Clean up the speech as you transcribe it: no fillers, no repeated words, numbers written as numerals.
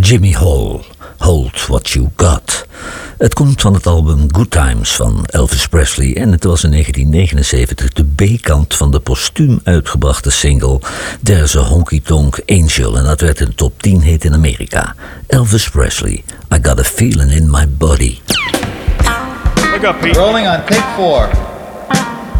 Jimmy Hall, Hold What You Got. Het komt van het album Good Times van Elvis Presley en het was in 1979 de B-kant van de postuum uitgebrachte single There's a Honky Tonk Angel en dat werd een top 10 hit in Amerika. Elvis Presley, I Got a Feeling in My Body. Look up, Pete. Rolling on take 4.